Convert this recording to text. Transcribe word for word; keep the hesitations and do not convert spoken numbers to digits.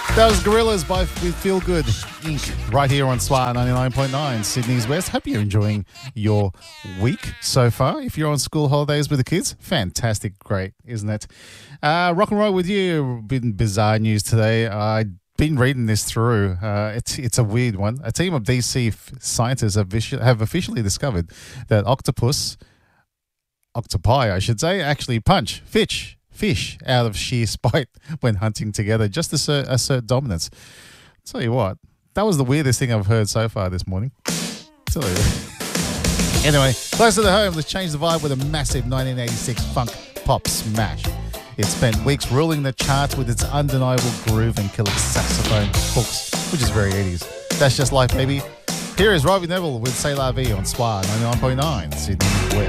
That was Gorillas by with Feel Good Incorporated right here on SWAT ninety-nine point nine Sydney's West. Hope you're enjoying your week so far. If you're on school holidays with the kids, fantastic, great, isn't it? Uh, rock and roll with you. Been bizarre news today. I've been reading this through. Uh, it's it's a weird one. A team of D C f- scientists have, visu- have officially discovered that octopus, octopi, I should say, actually punch fish fish out of sheer spite when hunting together, just to assert, assert dominance. Tell you what, that was the weirdest thing I've heard so far this morning. Tell you. Anyway, closer to home, let's change the vibe with a massive nineteen eighty-six funk pop smash. It spent weeks ruling the charts with its undeniable groove and killer saxophone hooks, which is very eighties. That's just life, baby. Here is Robbie Neville with C'est La Vie on SWAT ninety-nine point nine Sydney West.